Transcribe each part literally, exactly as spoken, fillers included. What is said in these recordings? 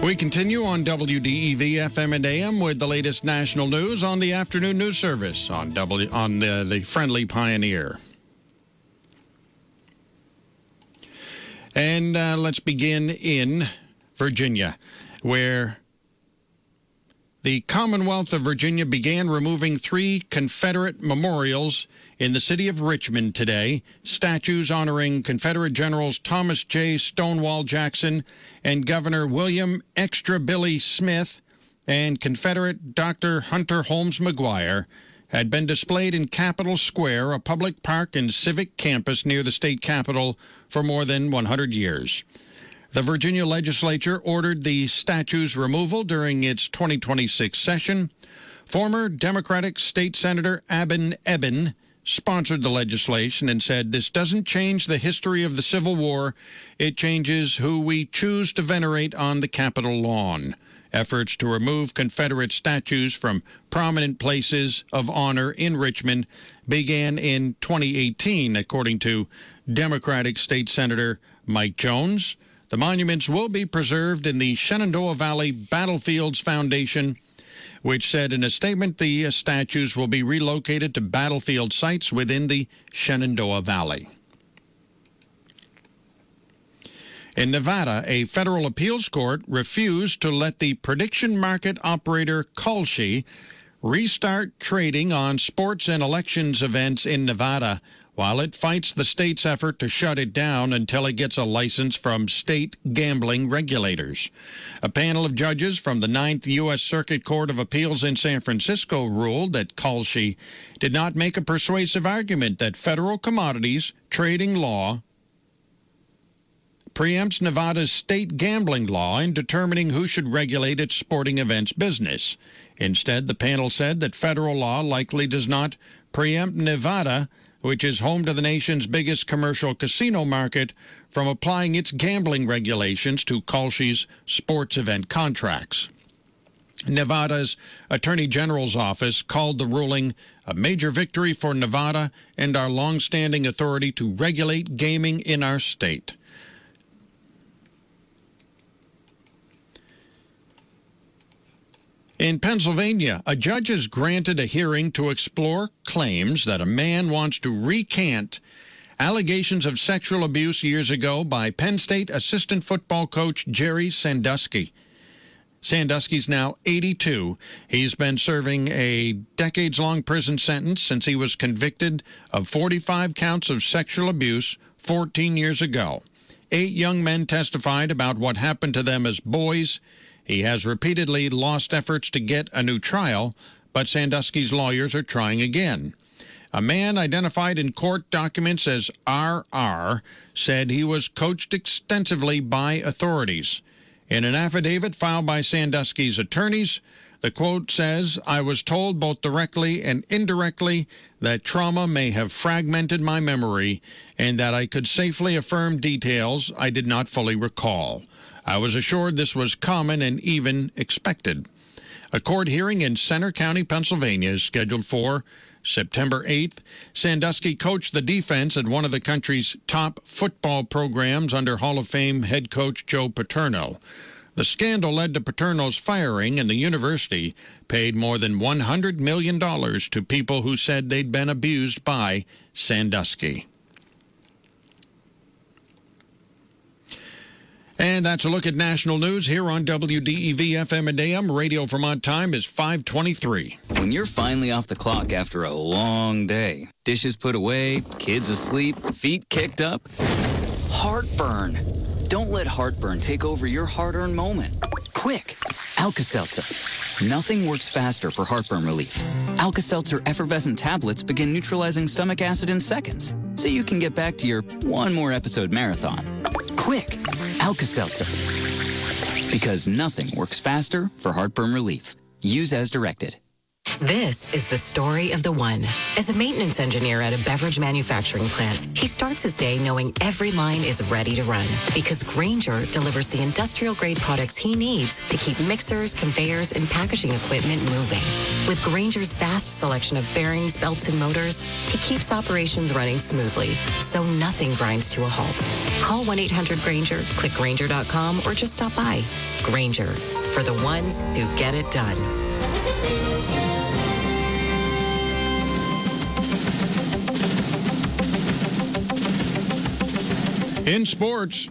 We continue on W D E V F M and A M with the latest national news on the afternoon news service on W on the, the Friendly Pioneer. And uh, let's begin in Virginia, where the Commonwealth of Virginia began removing three Confederate memorials in the city of Richmond today, statues honoring Confederate Generals Thomas J. Stonewall Jackson and Governor William Extra Billy Smith and Confederate Doctor Hunter Holmes McGuire, had been displayed in Capitol Square, a public park and civic campus near the state capitol, for more than one hundred years. The Virginia legislature ordered the statues' removal during its twenty twenty-six session. Former Democratic State Senator Abin Ebbin sponsored the legislation and said, "This doesn't change the history of the Civil War. It changes who we choose to venerate on the Capitol lawn." Efforts to remove Confederate statues from prominent places of honor in Richmond began in twenty eighteen, according to Democratic State Senator Mike Jones. The monuments will be preserved in the Shenandoah Valley Battlefields Foundation, which said in a statement the statues will be relocated to battlefield sites within the Shenandoah Valley. In Nevada, a federal appeals court refused to let the prediction market operator Kalshi restart trading on sports and elections events in Nevada while it fights the state's effort to shut it down until it gets a license from state gambling regulators. A panel of judges from the Ninth U S Circuit Court of Appeals in San Francisco ruled that Kalshi did not make a persuasive argument that federal commodities trading law preempts Nevada's state gambling law in determining who should regulate its sporting events business. Instead, the panel said that federal law likely does not preempt Nevada, which is home to the nation's biggest commercial casino market, from applying its gambling regulations to Kalshi's sports event contracts. Nevada's Attorney General's office called the ruling a major victory for Nevada and our long-standing authority to regulate gaming in our state. In Pennsylvania, a judge has granted a hearing to explore claims that a man wants to recant allegations of sexual abuse years ago by Penn State assistant football coach Jerry Sandusky. Sandusky's now eighty-two. He's been serving a decades-long prison sentence since he was convicted of forty-five counts of sexual abuse fourteen years ago. Eight young men testified about what happened to them as boys. He has repeatedly lost efforts to get a new trial, but Sandusky's lawyers are trying again. A man identified in court documents as R R said he was coached extensively by authorities. In an affidavit filed by Sandusky's attorneys, the quote says, "I was told both directly and indirectly that trauma may have fragmented my memory and that I could safely affirm details I did not fully recall. I was assured this was common and even expected." A court hearing in Center County, Pennsylvania is scheduled for September eighth. Sandusky coached the defense at one of the country's top football programs under Hall of Fame head coach Joe Paterno. The scandal led to Paterno's firing, and the university paid more than one hundred million dollars to people who said they'd been abused by Sandusky. And that's a look at national news here on W D E V F M and A M. Radio Vermont time is five twenty-three. When you're finally off the clock after a long day, dishes put away, kids asleep, feet kicked up, heartburn. Don't let heartburn take over your hard-earned moment. Quick, Alka-Seltzer. Nothing works faster for heartburn relief. Alka-Seltzer effervescent tablets begin neutralizing stomach acid in seconds, so you can get back to your one more episode marathon. Quick, Alka-Seltzer. Because nothing works faster for heartburn relief. Use as directed. This is the story of the one. As a maintenance engineer at a beverage manufacturing plant, he starts his day knowing every line is ready to run because Grainger delivers the industrial-grade products he needs to keep mixers, conveyors, and packaging equipment moving. With Grainger's vast selection of bearings, belts, and motors, he keeps operations running smoothly, so nothing grinds to a halt. Call one eight hundred Grainger, click Grainger dot com, or just stop by. Grainger, for the ones who get it done. In sports,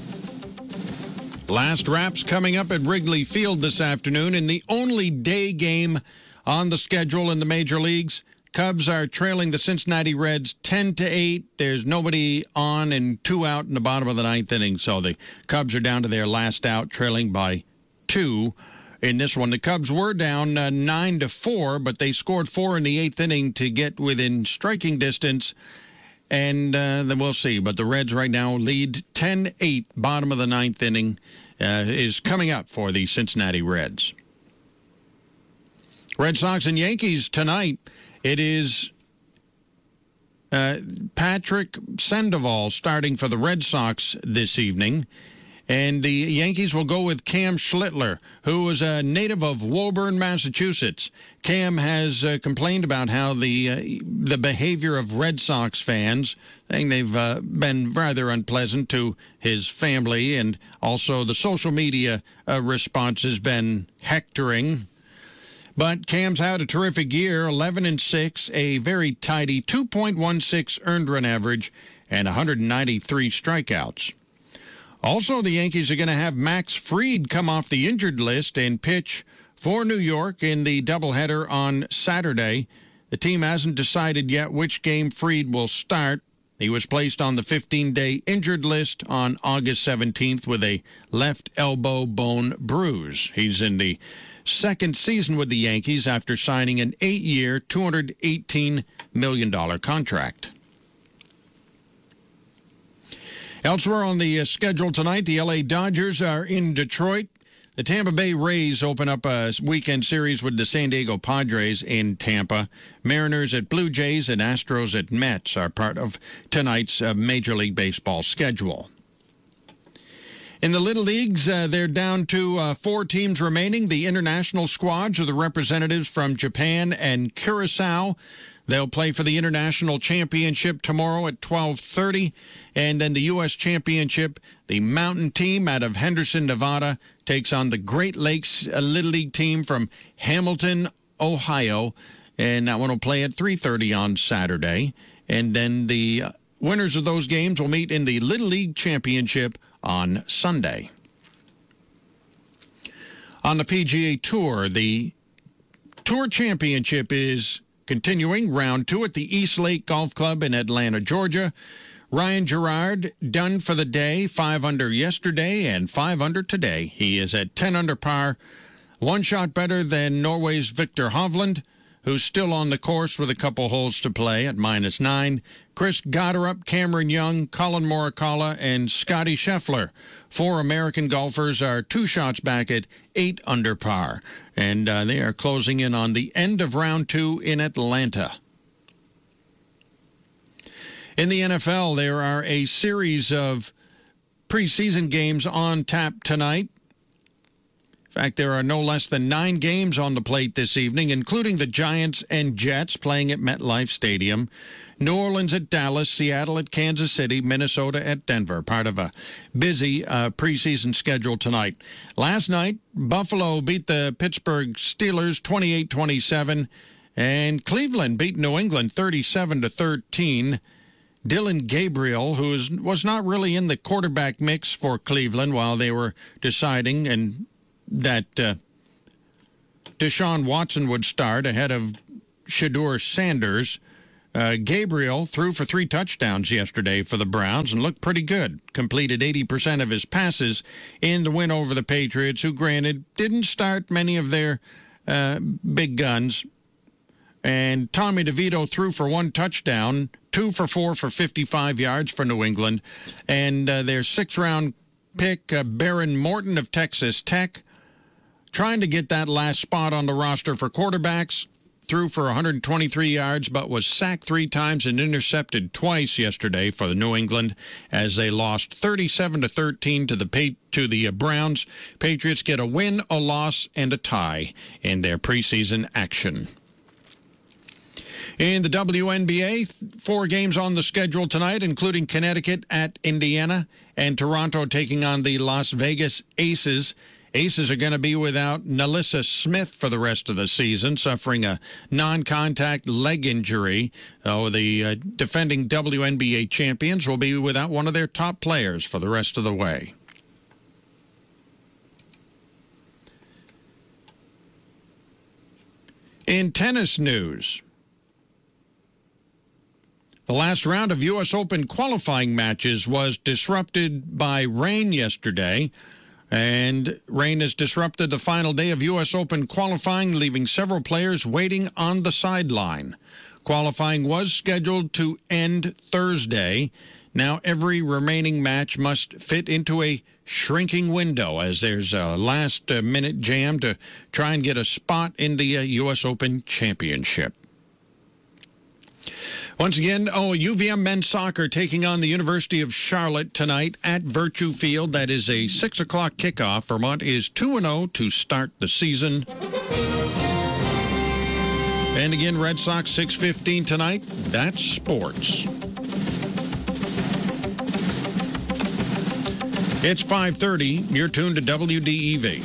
last wraps coming up at Wrigley Field this afternoon in the only day game on the schedule in the major leagues. Cubs are trailing the Cincinnati Reds ten to eight. There's nobody on and two out in the bottom of the ninth inning, so the Cubs are down to their last out, trailing by two. In this one, the Cubs were down uh, nine to four, but they scored four in the eighth inning to get within striking distance. And uh, then we'll see. But the Reds right now lead ten eight. Bottom of the ninth inning uh, is coming up for the Cincinnati Reds. Red Sox and Yankees tonight. It is uh, Patrick Sandoval starting for the Red Sox this evening. And the Yankees will go with Cam Schlittler, who is a native of Woburn, Massachusetts. Cam has uh, complained about how the uh, the behavior of Red Sox fans, saying they've uh, been rather unpleasant to his family, and also the social media uh, response has been hectoring. But Cam's had a terrific year, eleven and six, a very tidy two point one six earned run average, and one hundred ninety-three strikeouts. Also, the Yankees are going to have Max Fried come off the injured list and pitch for New York in the doubleheader on Saturday. The team hasn't decided yet which game Fried will start. He was placed on the fifteen-day injured list on August seventeenth with a left elbow bone bruise. He's in the second season with the Yankees after signing an eight-year, two hundred eighteen million dollars contract. Elsewhere on the uh, schedule tonight, the L A Dodgers are in Detroit. The Tampa Bay Rays open up a weekend series with the San Diego Padres in Tampa. Mariners at Blue Jays and Astros at Mets are part of tonight's uh, Major League Baseball schedule. In the Little Leagues, uh, they're down to uh, four teams remaining. The international squads are the representatives from Japan and Curacao. They'll play for the International Championship tomorrow at twelve thirty. And then the U S Championship, the Mountain team out of Henderson, Nevada, takes on the Great Lakes Little League team from Hamilton, Ohio. And that one will play at three thirty on Saturday. And then the winners of those games will meet in the Little League Championship on Sunday. On the P G A Tour, the Tour Championship is continuing round two at the East Lake Golf Club in Atlanta, Georgia. Ryan Gerard done for the day, five under yesterday and five under today. He is at ten under par, one shot better than Norway's Victor Hovland, who's still on the course with a couple holes to play at minus nine. Chris Gotterup, Cameron Young, Colin Morikawa, and Scotty Scheffler. Four American golfers are two shots back at eight under par. And uh, they are closing in on the end of round two in Atlanta. In the N F L, there are a series of preseason games on tap tonight. In fact, there are no less than nine games on the plate this evening, including the Giants and Jets playing at MetLife Stadium. New Orleans at Dallas, Seattle at Kansas City, Minnesota at Denver. Part of a busy uh, preseason schedule tonight. Last night, Buffalo beat the Pittsburgh Steelers twenty-eight twenty-seven, and Cleveland beat New England thirty-seven to thirteen. Dylan Gabriel, who is, was not really in the quarterback mix for Cleveland while they were deciding and that uh, Deshaun Watson would start ahead of Shedeur Sanders. Uh, Gabriel threw for three touchdowns yesterday for the Browns and looked pretty good. Completed eighty percent of his passes in the win over the Patriots, who, granted, didn't start many of their uh, big guns. And Tommy DeVito threw for one touchdown, two for four for fifty-five yards for New England. And uh, their sixth-round pick, uh, Baron Morton of Texas Tech, trying to get that last spot on the roster for quarterbacks. threw for one hundred twenty-three yards, but was sacked three times and intercepted twice yesterday for the New England as they lost thirty-seven to thirteen to the pa- to the Browns. Patriots get a win, a loss, and a tie in their preseason action. In the W N B A, four games on the schedule tonight, including Connecticut at Indiana and Toronto taking on the Las Vegas Aces. Aces are going to be without Nalissa Smith for the rest of the season, suffering a non-contact leg injury. Oh, the uh, defending W N B A champions will be without one of their top players for the rest of the way. In tennis news, the last round of U S Open qualifying matches was disrupted by rain yesterday, and rain has disrupted the final day of U S Open qualifying, leaving several players waiting on the sideline. Qualifying was scheduled to end Thursday. Now every remaining match must fit into a shrinking window as there's a last-minute jam to try and get a spot in the uh, U S Open Championship. Once again, oh, U V M men's soccer taking on the University of Charlotte tonight at Virtue Field. That is a six o'clock kickoff. Vermont is two and oh to start the season. And again, Red Sox six fifteen tonight. That's sports. It's five thirty. You're tuned to W D E V.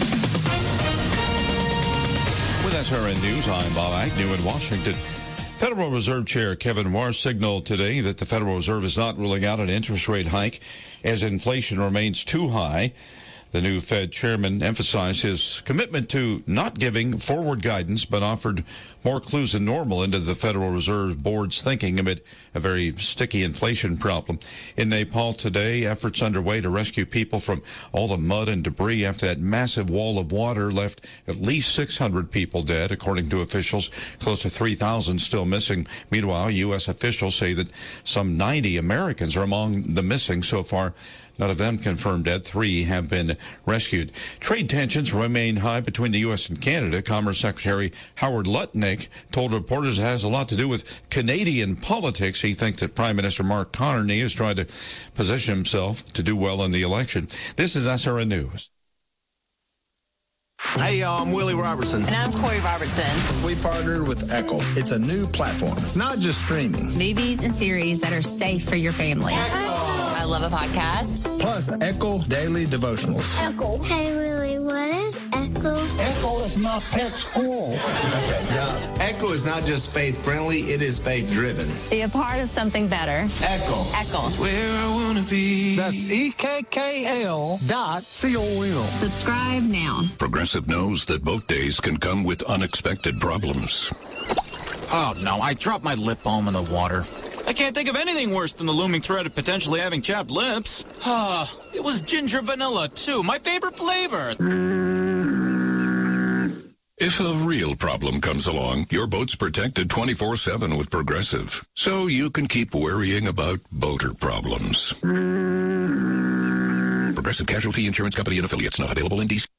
With S R N News, I'm Bob Agnew in Washington. Federal Reserve Chair Kevin Warsh signaled today that the Federal Reserve is not ruling out an interest rate hike as inflation remains too high. The new Fed chairman emphasized his commitment to not giving forward guidance, but offered more clues than normal into the Federal Reserve Board's thinking amid a very sticky inflation problem. In Nepal today, efforts underway to rescue people from all the mud and debris after that massive wall of water left at least six hundred people dead, according to officials. Close to three thousand still missing. Meanwhile, U S officials say that some ninety Americans are among the missing so far. None of them confirmed dead. Three have been rescued. Trade tensions remain high between the U S and Canada. Commerce Secretary Howard Lutnick told reporters it has a lot to do with Canadian politics. He thinks that Prime Minister Mark Carney is trying to position himself to do well in the election. This is S R N News. Hey, y'all, I'm Willie Robertson. And I'm Corey Robertson. We partnered with Echo. It's a new platform, not just streaming. Movies and series that are safe for your family. Echo. I love a podcast. Plus, Echo Daily Devotionals. Echo. Hey, Willie, what is Echo? Echo is my pet squirrel. Okay, now, Echo is not just faith-friendly, it is faith-driven. Be a part of something better. Echo. Echo. It's where I want to be. That's E K K L dot C O M. Subscribe now. Progressive knows that boat days can come with unexpected problems. Oh, no, I dropped my lip balm in the water. I can't think of anything worse than the looming threat of potentially having chapped lips. Ah, it was ginger vanilla, too. My favorite flavor. If a real problem comes along, your boat's protected twenty-four seven with Progressive, so you can keep worrying about boater problems. Progressive Casualty Insurance Company and affiliates, not available in D C